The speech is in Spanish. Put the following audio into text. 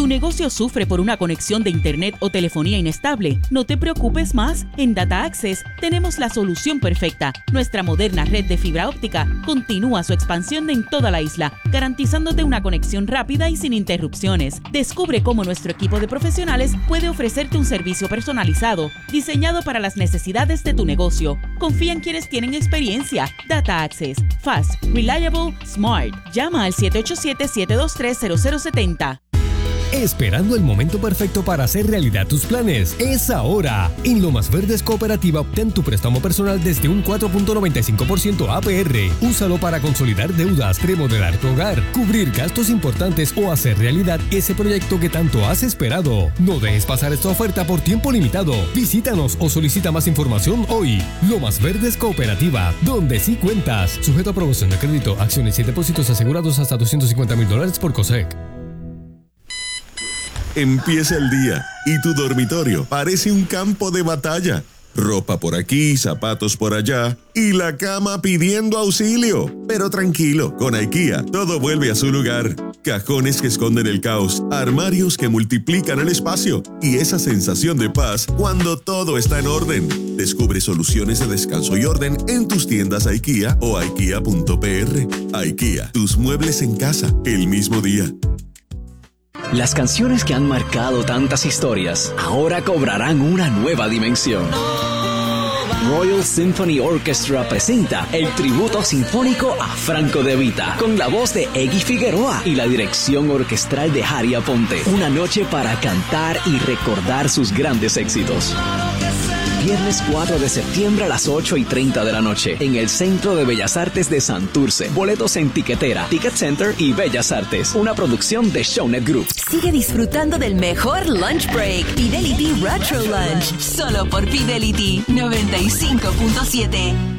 ¿Tu negocio sufre por una conexión de internet o telefonía inestable? No te preocupes más. En Data Access tenemos la solución perfecta. Nuestra moderna red de fibra óptica continúa su expansión en toda la isla, garantizándote una conexión rápida y sin interrupciones. Descubre cómo nuestro equipo de profesionales puede ofrecerte un servicio personalizado, diseñado para las necesidades de tu negocio. Confía en quienes tienen experiencia. Data Access. Fast, reliable, smart. Llama al 787-723-0070. Esperando el momento perfecto para hacer realidad tus planes. ¡Es ahora! En Lomas Verdes Cooperativa obtén tu préstamo personal desde un 4.95% APR. Úsalo para consolidar deudas, remodelar tu hogar, cubrir gastos importantes o hacer realidad ese proyecto que tanto has esperado. No dejes pasar esta oferta por tiempo limitado. Visítanos o solicita más información hoy. Lomas Verdes Cooperativa, donde sí cuentas. Sujeto a aprobación de crédito, acciones y depósitos asegurados hasta $250,000 por COSEC. Empieza el día y tu dormitorio parece un campo de batalla. Ropa por aquí, zapatos por allá y la cama pidiendo auxilio. Pero tranquilo, con IKEA todo vuelve a su lugar. Cajones que esconden el caos, armarios que multiplican el espacio y esa sensación de paz cuando todo está en orden. Descubre soluciones de descanso y orden en tus tiendas IKEA o ikea.pr. IKEA, tus muebles en casa el mismo día. Las canciones que han marcado tantas historias ahora cobrarán una nueva dimensión. Royal Symphony Orchestra presenta el tributo sinfónico a Franco De Vita, con la voz de Eggy Figueroa y la dirección orquestral de Harry Aponte. Una noche para cantar y recordar sus grandes éxitos. Viernes 4 de septiembre a las 8:30 de la noche en el Centro de Bellas Artes de Santurce. Boletos en Tiquetera, Ticket Center y Bellas Artes. Una producción de Shownet Group. Sigue disfrutando del mejor lunch break. Fidelity Retro Lunch. Solo por Fidelity 95.7.